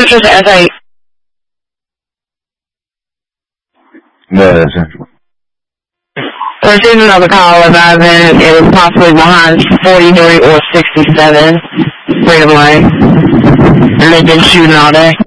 just SA. Central. I received another call advising it was possibly behind 43 or 67 Freedom Lane. And they've been shooting all day.